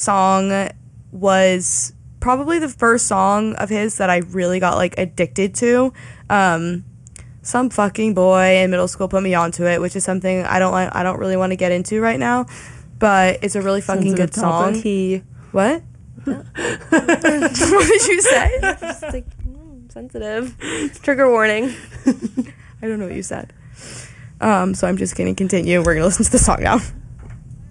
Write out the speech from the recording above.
song was probably the first song of his that I really got like addicted to. Some fucking boy in middle school put me onto it, which is something I don't really want to get into right now, but it's a really fucking good song. What? What did you say? Just like sensitive. Trigger warning. I don't know what you said. So I'm just gonna continue. We're gonna listen to the song now.